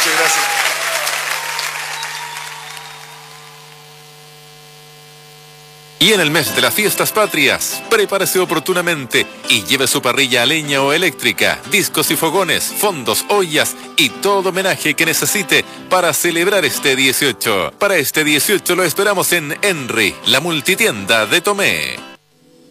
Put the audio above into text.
Muchas gracias. Y en el mes de las fiestas patrias, prepárese oportunamente y lleve su parrilla a leña o eléctrica, discos y fogones, fondos, ollas y todo homenaje que necesite para celebrar este 18. Para este 18 lo esperamos en Henry, la multitienda de Tomé.